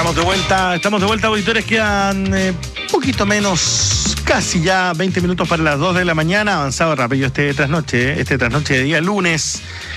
Estamos de vuelta, auditores. Quedan poquito menos, casi ya 20 minutos para las 2 de la mañana. Avanzado rápido este trasnoche de día lunes.